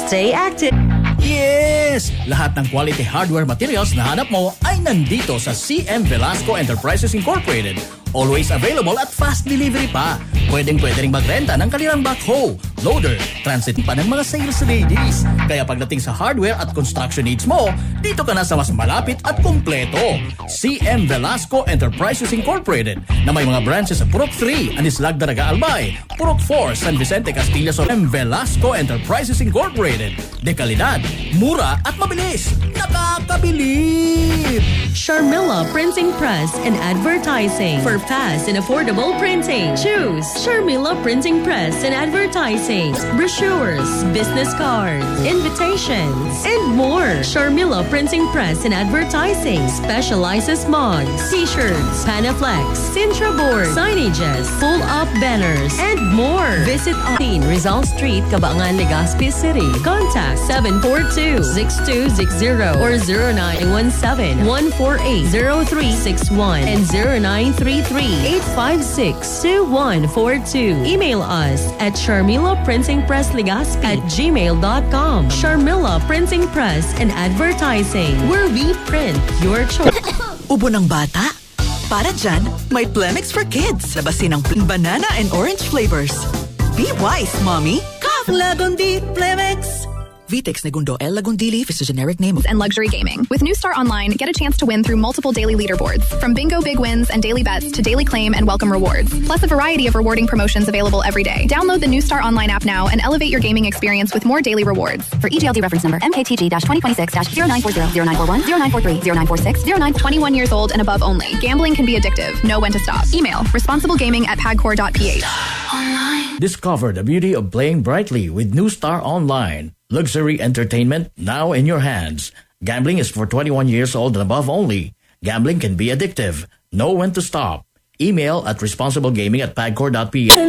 Stay active. Yes! Lahat ng quality hardware materials na hanap mo ay nandito sa CM Velasco Enterprises Incorporated. Always available at fast delivery pa. Pwede ring magrenta ng kanilang backhoe, loader, transit pa ng mga sales ladies. Kaya pagdating sa hardware at construction needs mo, dito ka na sa mas malapit at kumpleto. CM Velasco Enterprises Incorporated na may mga branches sa Purok 3, Anislag, Daraga, Albay, Purok 4, San Vicente, Castilla, CM Velasco Enterprises Incorporated. De kalidad, mura at mabilis. Nakakabilib! Sharmila Printing Press and Advertising. For fast and affordable printing, choose Sharmila Printing Press and Advertising. Brochures, business cards, invitations, and more. Sharmila Printing Press and Advertising specializes mugs, t-shirts, panaflex, Sintra boards, signages, full-up banners, and more. Visit on Rizal Street, Cabangan, Legazpi City. Contact 742-6260 or 0917-148-0361 and 0933-856-2142. Email us at sharmilaprintingpresslegazpi@gmail.com. Sharmila Printing Press and Advertising, where we print your choice. Ubo ng bata? Para dyan, may Plemix for kids. Labasin ang banana and orange flavors. Be wise, mommy. Cough Lagundi Plemix. Vitex Negundo L. Lagundi Leaf is a generic name. And luxury gaming. With New Star Online, get a chance to win through multiple daily leaderboards. From bingo big wins and daily bets to daily claim and welcome rewards. Plus a variety of rewarding promotions available every day. Download the New Star Online app now and elevate your gaming experience with more daily rewards. For EGLD reference number MKTG-2026-0940-0941, 0943, 0946, 09... 21 years old and above only. Gambling can be addictive. Know when to stop. Email responsiblegaming@pagcor.ph. Discover the beauty of playing brightly with New Star Online. Luxury entertainment now in your hands. Gambling is for 21 years old and above only. Gambling can be addictive. Know when to stop. Email at responsiblegaming@pagcor.ph.